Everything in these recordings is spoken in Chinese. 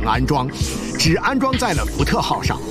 安装，只安装在了福特号上。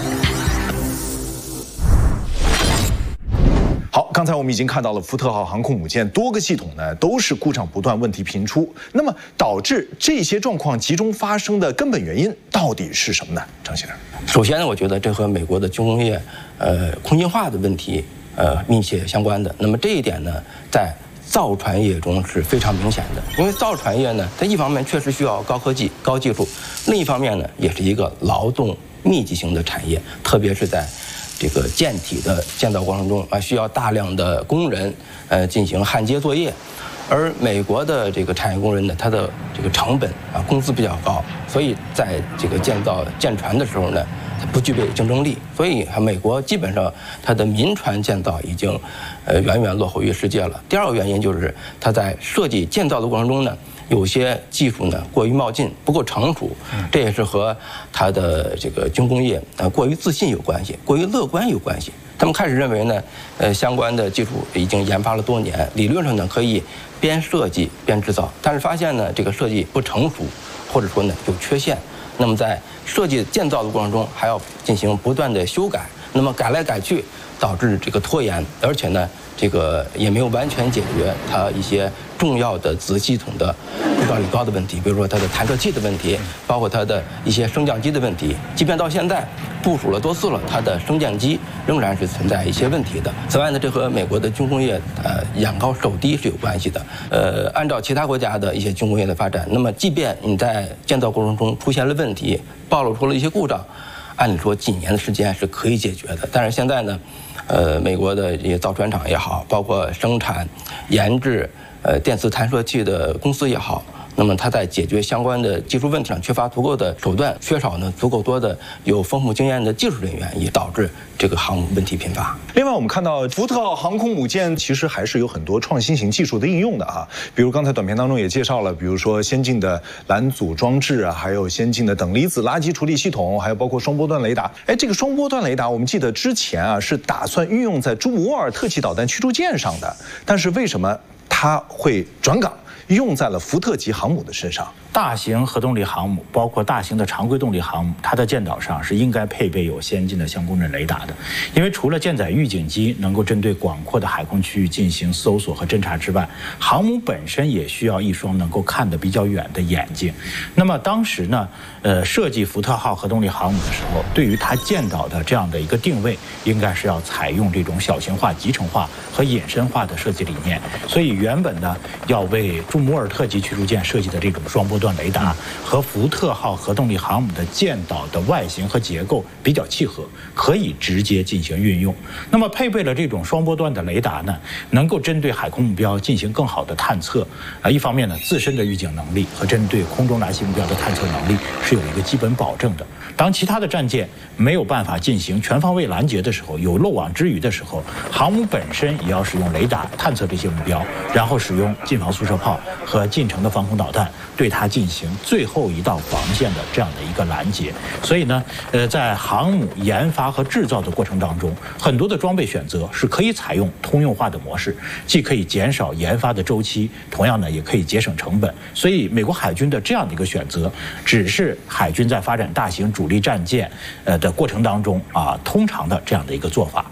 好，刚才我们已经看到了福特号航空母舰多个系统呢都是故障不断，问题频出。那么导致这些状况集中发生的根本原因到底是什么呢？张先生， 首先呢，我觉得这和美国的军工业空心化的问题密切相关的。那么这一点呢，在造船业中是非常明显的，因为造船业呢，它一方面确实需要高科技、高技术，另一方面呢，也是一个劳动密集型的产业，特别是在这个舰体的建造过程中需要大量的工人进行焊接作业，而美国的这个产业工人呢，他的这个成本工资比较高，所以在这个建造舰船的时候呢，它不具备竞争力，所以美国基本上它的民船建造已经远远落后于世界了。第二个原因就是它在设计建造的过程中呢，有些技术呢过于冒进，不够成熟，这也是和它的这个军工业过于自信有关系，过于乐观有关系。他们开始认为呢，相关的技术已经研发了多年，理论上呢可以边设计边制造，但是发现呢这个设计不成熟，或者说呢有缺陷。那么在设计建造的过程中，还要进行不断的修改，那么改来改去，导致这个拖延，而且呢，这个也没有完全解决它一些重要的子系统的故障率高的问题，比如说它的弹射器的问题，包括它的一些升降机的问题。即便到现在部署了多次了，它的升降机仍然是存在一些问题的。此外呢，这和美国的军工业眼高手低是有关系的。按照其他国家的一些军工业的发展，那么即便你在建造过程中出现了问题，暴露出了一些故障，按理说几年的时间是可以解决的。但是现在呢，美国的这些造船厂也好，包括生产、研制电磁弹射器的公司也好，那么它在解决相关的技术问题上缺乏足够的手段，缺少呢足够多的有丰富经验的技术人员，也导致这个航母问题频发。 另外，我们看到福特号航空母舰其实还是有很多创新型技术的应用的啊，比如刚才短片当中也介绍了，比如说先进的拦阻装置啊，还有先进的等离子垃圾处理系统，还有包括双波段雷达。这个双波段雷达，我们记得之前啊是打算运用在朱姆沃尔特级导弹驱逐舰上的，但是为什么它会转岗用在了福特级航母的身上？ 大型核动力航母，包括大型的常规动力航母，它的舰岛上是应该配备有先进的相公阵雷达的。因为除了舰载预警机能够针对广阔的海空区域进行搜索和侦察之外，航母本身也需要一双能够看得比较远的眼睛。那么当时呢，设计福特号核动力航母的时候，对于它舰岛的这样的一个定位，应该是要采用这种小型化、集成化和隐身化的设计理念。所以原本呢，要为朱姆沃尔特级驱逐舰设计的这种双波段雷达和福特号核动力航母的舰岛的外形和结构比较契合，可以直接进行运用。那么配备了这种双波段的雷达呢，能够针对海空目标进行更好的探测。一方面呢，自身的预警能力和针对空中来袭目标的探测能力是有一个基本保证的。当其他的战舰没有办法进行全方位拦截的时候，有漏网之鱼的时候，航母本身也要使用雷达探测这些目标，然后使用近防速射炮和近程的防空导弹对它进行最后一道防线的这样的一个拦截。所以呢，在航母研发和制造的过程当中，很多的装备选择是可以采用通用化的模式，既可以减少研发的周期，同样呢也可以节省成本。所以美国海军的这样的一个选择，只是海军在发展大型主力战舰的过程当中通常的这样的一个做法。